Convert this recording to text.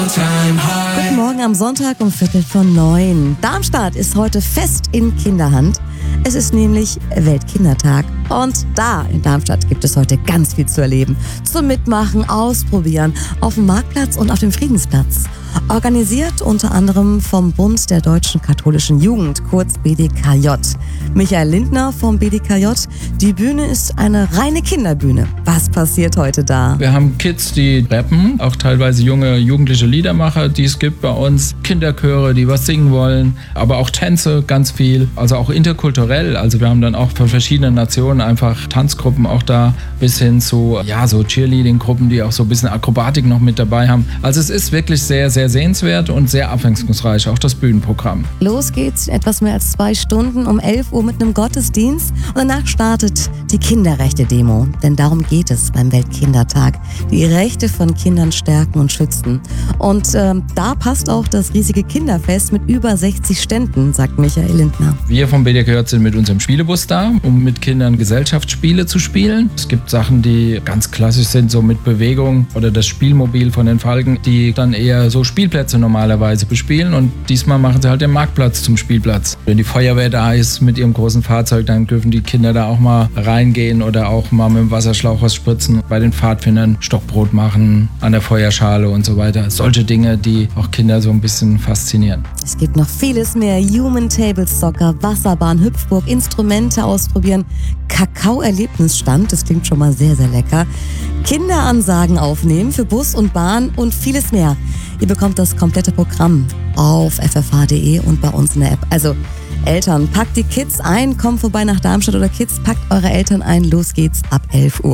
Guten Morgen am Sonntag um 8:45. Darmstadt ist heute fest in Kinderhand. Es ist nämlich Weltkindertag. Und da in Darmstadt gibt es heute ganz viel zu erleben. Zum Mitmachen, Ausprobieren auf dem Marktplatz und auf dem Friedensplatz. Organisiert unter anderem vom Bund der Deutschen Katholischen Jugend, kurz BDKJ. Michael Lindner vom BDKJ. Die Bühne ist eine reine Kinderbühne. Was passiert heute da? Wir haben Kids, die rappen, auch teilweise junge jugendliche Liedermacher, die es gibt bei uns. Kinderchöre, die was singen wollen, aber auch Tänze, ganz viel. Also auch interkulturell. Also wir haben dann auch von verschiedenen Nationen einfach Tanzgruppen auch da, bis hin zu so Cheerleading-Gruppen, die auch so ein bisschen Akrobatik noch mit dabei haben. Also es ist wirklich sehr, sehr sehenswert und sehr abwechslungsreich, auch das Bühnenprogramm. Los geht's in etwas mehr als 2 Stunden um 11 Uhr mit einem Gottesdienst und danach startet die Kinderrechte-Demo. Denn darum geht es beim Weltkindertag. Die Rechte von Kindern stärken und schützen. Und da passt auch das riesige Kinderfest mit über 60 Ständen, sagt Michael Lindner. Wir vom BDKJ sind mit unserem Spielebus da, um mit Kindern Gesellschaftsspiele zu spielen. Es gibt Sachen, die ganz klassisch sind, so mit Bewegung oder das Spielmobil von den Falken, die dann eher so Spielplätze normalerweise bespielen, und diesmal machen sie halt den Marktplatz zum Spielplatz. Wenn die Feuerwehr da ist mit ihrem großen Fahrzeug, dann dürfen die Kinder da auch mal reingehen oder auch mal mit dem Wasserschlauch was spritzen. Bei den Pfadfindern Stockbrot machen, an der Feuerschale und so weiter. Solche Dinge, die auch Kinder so ein bisschen faszinieren. Es gibt noch vieles mehr. Human Table Soccer, Wasserbahn, Hüpfburg, Instrumente ausprobieren, Kakao-Erlebnisstand, das klingt schon mal sehr, sehr lecker. Kinderansagen aufnehmen für Bus und Bahn und vieles mehr. Ihr bekommt das komplette Programm auf ffh.de und bei uns in der App. Also Eltern, packt die Kids ein, kommt vorbei nach Darmstadt, oder Kids, packt eure Eltern ein. Los geht's ab 11 Uhr.